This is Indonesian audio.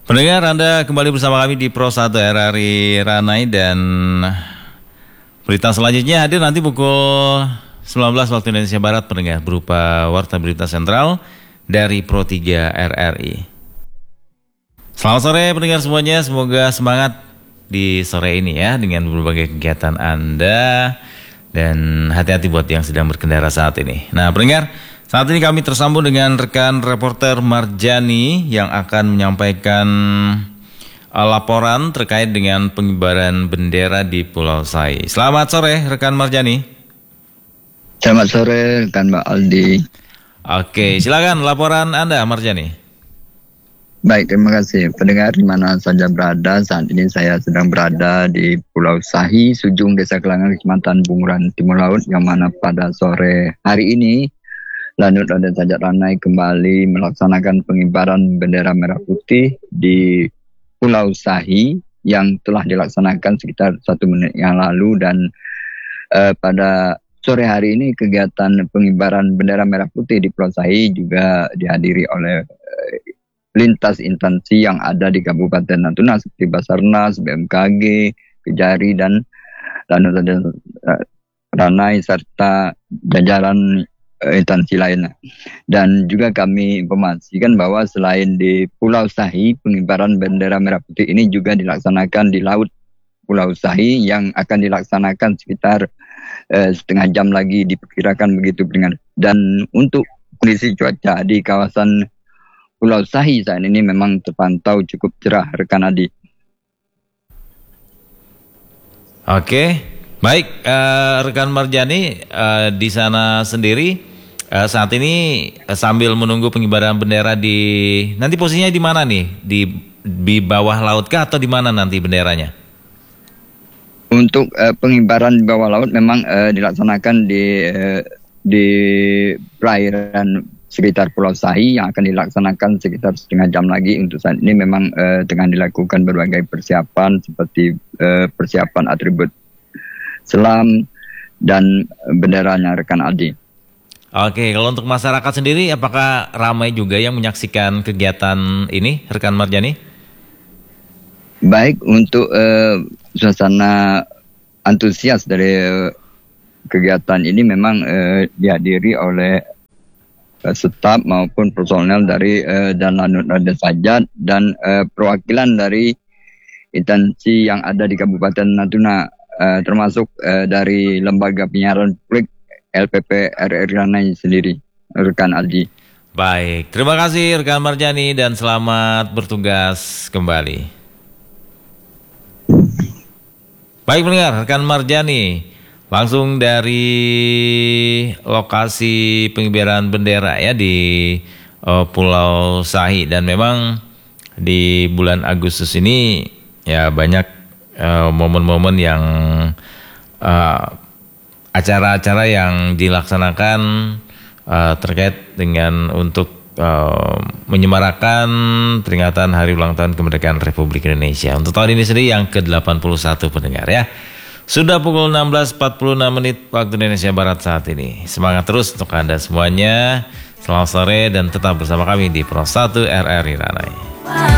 Pendengar, Anda kembali bersama kami di Pro 1 RRI Ranai, dan berita selanjutnya hadir nanti pukul 19 waktu Indonesia Barat, pendengar, berupa Warta Berita Sentral dari Pro 3 RRI. Selamat sore pendengar semuanya, semoga semangat di sore ini ya dengan berbagai kegiatan Anda, dan hati-hati buat yang sedang berkendara saat ini. Nah pendengar, saat ini kami tersambung dengan rekan reporter Marjani yang akan menyampaikan laporan terkait dengan pengibaran bendera di Pulau Sai. Selamat sore rekan Marjani. Selamat sore rekan Mbak Aldi. Oke, silakan laporan Anda Marjani. Baik, terima kasih. Pendengar di mana saja berada, saat ini saya sedang berada di Pulau Sahi, Sujung Desa Kelangan, Kecamatan Bunguran Timur Laut, yang mana pada sore hari ini Lanut Raden Sajat Ranai kembali melaksanakan pengibaran bendera merah putih di Pulau Sahi yang telah dilaksanakan sekitar 1 menit yang lalu, dan pada sore hari ini kegiatan pengibaran bendera merah putih di Pulau Sahi juga dihadiri oleh lintas instansi yang ada di Kabupaten Natuna seperti Basarnas, BMKG, Kejari, dan Lanut Raden Ranai serta jajaran instansi lainnya. Dan juga kami informasikan bahwa selain di Pulau Sahi, pengibaran bendera merah putih ini juga dilaksanakan di Laut Pulau Sahi yang akan dilaksanakan sekitar setengah jam lagi diperkirakan begitu dengan. Dan untuk kondisi cuaca di kawasan Pulau Sahi saat ini memang terpantau cukup cerah rekan Adi. Oke. Baik, rekan Marjani, di sana sendiri saat ini sambil menunggu pengibaran bendera nanti posisinya di mana nih? Di bawah laut kah atau di mana nanti benderanya? Untuk pengibaran di bawah laut memang dilaksanakan di perairan sekitar Pulau Sahi yang akan dilaksanakan sekitar setengah jam lagi. Untuk saat ini memang tengah dilakukan berbagai persiapan seperti persiapan atribut selam dan benderanya rekan Aldi. Oke, kalau untuk masyarakat sendiri apakah ramai juga yang menyaksikan kegiatan ini rekan Marjani? Baik, untuk suasana antusias dari kegiatan ini memang dihadiri oleh staf maupun personel dari dan Lanut Raden Sajat dan perwakilan dari instansi yang ada di Kabupaten Natuna, termasuk dari Lembaga Penyiaran Publik LPP RRI Ranai sendiri, rekan Aldi. Baik, terima kasih rekan Marjani dan selamat bertugas kembali. Baik pendengar, rekan Marjani langsung dari lokasi pengibaran bendera ya di Pulau Sahi, dan memang di bulan Agustus ini ya banyak momen-momen yang acara-acara yang dilaksanakan terkait dengan untuk menyemarakan peringatan Hari Ulang Tahun Kemerdekaan Republik Indonesia. Untuk tahun ini sendiri yang ke-81 pendengar ya. Sudah pukul 16.46 waktu Indonesia Barat saat ini. Semangat terus untuk Anda semuanya. Selamat sore dan tetap bersama kami di Pro 1 RRI Ranai.